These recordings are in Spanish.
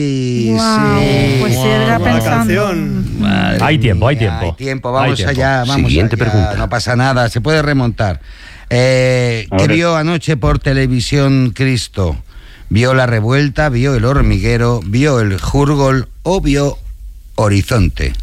Wow, sí. pues sí, era pensando. Hay tiempo. Hay tiempo, vamos Hay tiempo. allá. Siguiente pregunta. No pasa nada, se puede remontar. ¿Qué vio anoche por televisión Cristo? ¿Vio La Revuelta, vio El Hormiguero, vio El Jurgol o vio Horizonte?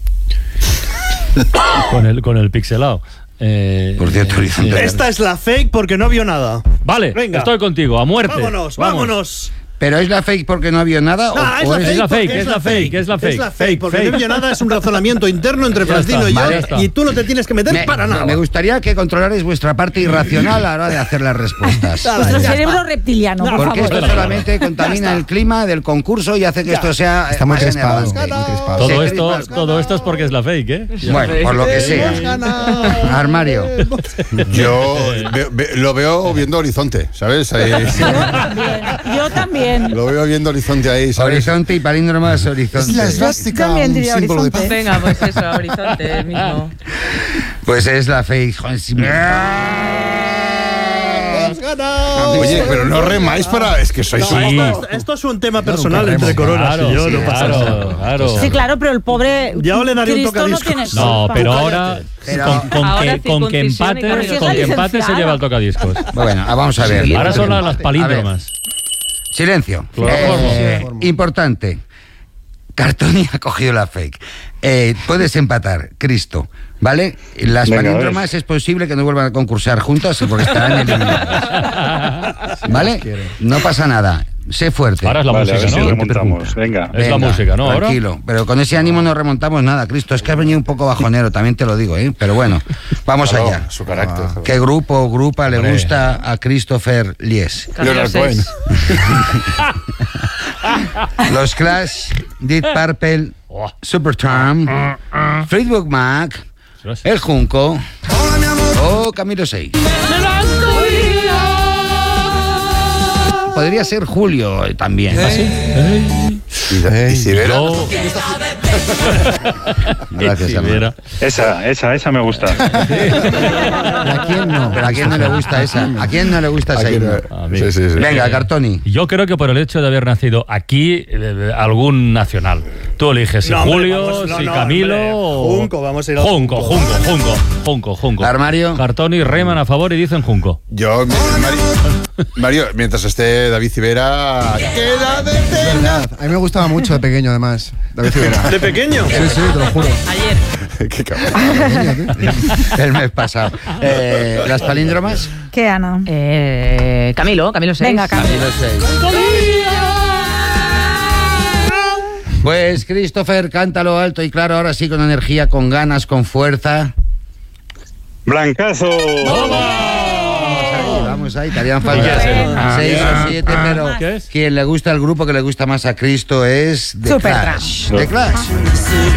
Con el pixelado. Por cierto, Horizonte. Esta es la fake porque no vio nada. Vale, Venga. estoy contigo, a muerte. Vámonos. ¿Pero es la fake porque no vio nada? Es la fake. Es la fake, porque Fake. no vio nada, es un razonamiento interno entre Ya Francino está, y ya yo, está. y tú no te tienes que meter para nada. Me gustaría que controlarais vuestra parte irracional a la hora de hacer las respuestas. Vuestro cerebro reptiliano, por Porque favor. esto solamente contamina el clima del concurso y hace que esto sea Está muy más crespado. enervante. Todo esto es porque es la fake, ¿eh? Bueno, por lo que sea. Armario. Yo lo veo viendo Horizonte, ¿sabes? Ahí. Yo también. Lo veo viendo Horizonte ahí, ¿sabes? Horizonte y palíndromas Horizonte. Es la esvástica, También un diría símbolo de paz. Horizonte. Venga, pues eso, Horizonte mismo. Pues es la fake. Joder, si me- Oye, pero no remáis para... Es que sois un... Esto es un tema personal entre Coronas y yo, no pasa nada. Claro. Sí, claro, pero el pobre Yo le daría un Cristo no tiene tocadiscos. No, culpa. pero ahora con Ahora que circuncisión y empate, cambio. con que empate se lleva el tocadiscos. Bueno, vamos a ver. Ahora son las palíndromas. Silencio. Cloroformo. Importante. Cartoni ha cogido la fake. Puedes empatar, Cristo. ¿Vale? Las palíndromas es posible que no vuelvan a concursar juntas porque estarán eliminadas. ¿Vale? No pasa nada. Sé fuerte. Ahora es la música, ¿no? remontamos. Venga. Es la música, ¿no? Ahora. Tranquilo, pero con ese ánimo no remontamos nada, Cristo. Es que has venido un poco bajonero, también te lo digo, ¿eh? Pero bueno, vamos allá. Su carácter. ¿Qué grupo o grupa le gusta a Christopher Lies? Leonard Cohen. Los Clash, Deep Purple, Supertramp, Fleetwood Mac, El Junco o Camilo 6. Podría ser Julio también. Y si verá... Yo... Gracias, Si hermano. viera. Esa me gusta. ¿Y a quién no? ¿Pero a quién no le gusta esa? ¿A quién no le gusta esa? Aquí himno? A mí. Sí. Venga, Cartoni. Yo creo que por el hecho de haber nacido aquí, algún nacional. Tú eliges si No, hombre, Julio, vamos, no, si no, Camilo hombre. o... Junco, vamos a ir al Junco. Armario. Cartoni reman a favor y dicen Junco. Yo, Mario, mientras esté David Civera... ¡Queda de Verdad. A mí me gustaba mucho de pequeño, además. David Civera. ¿De pequeño? Sí, te lo juro. Ayer. Qué cabrón. El mes pasado. ¿Las palíndromas? ¿Qué, Ana? Camilo 6. Venga, Camilo. Camilo 6. Pues Christopher, cántalo alto y claro, ahora sí con energía, con ganas, con fuerza. Blancazo. Vamos ahí, te harían falta 6 o 7, pero ¿Qué es? quien le gusta el grupo que le gusta más a Cristo es The Supertramp. Clash. The Clash.